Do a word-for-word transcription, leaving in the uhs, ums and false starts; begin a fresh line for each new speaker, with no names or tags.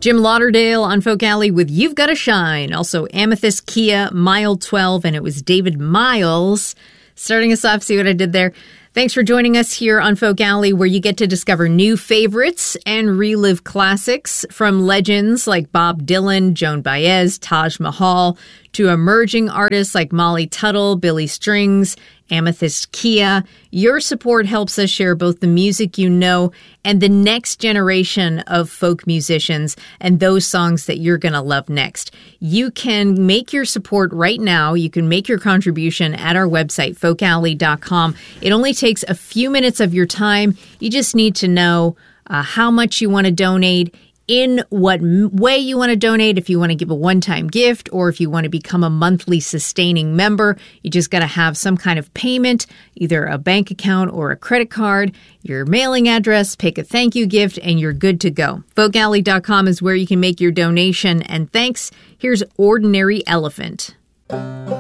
Jim Lauderdale on Folk Alley with You've Gotta Shine. Also Amethyst Kia, Mile twelve, and it was David Miles. Starting us off, see what I did there? Thanks for joining us here on Folk Alley, where you get to discover new favorites and relive classics from legends like Bob Dylan, Joan Baez, Taj Mahal, to emerging artists like Molly Tuttle, Billy Strings, Amethyst Kia. Your support helps us share both the music you know and the next generation of folk musicians and those songs that you're going to love next. You can make your support right now. You can make your contribution at our website, folk alley dot com. It only takes a few minutes of your time. You just need to know uh, how much you want to donate, in what way you want to donate, if you want to give a one-time gift or if you want to become a monthly sustaining member. You just got to have some kind of payment, either a bank account or a credit card, your mailing address, pick a thank you gift, and you're good to go. folk alley dot com is where you can make your donation. And thanks. Here's Ordinary Elephant.